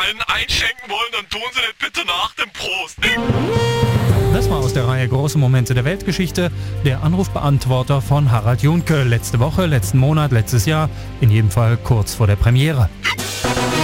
allen einschenken wollen, dann tun sie das bitte nach dem Prost. Das war aus der Reihe Große Momente der Weltgeschichte, der Anrufbeantworter von Harald Junke. Letzte Woche, letzten Monat, letztes Jahr, in jedem Fall kurz vor der Premiere.